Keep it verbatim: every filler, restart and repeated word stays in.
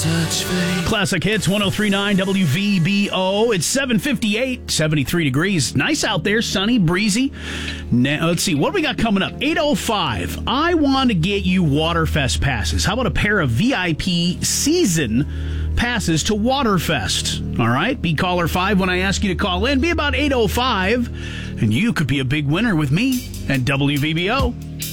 Classic Hits, one oh three point nine W V B O. It's seven fifty-eight, seventy-three degrees. Nice out there, sunny, breezy. Now, let's see, what do we got coming up? eight oh five. I want to get you Waterfest passes. How about a pair of V I P season passes to Waterfest? All right, be caller five when I ask you to call in. Be about eight oh five, and you could be a big winner with me at W V B O.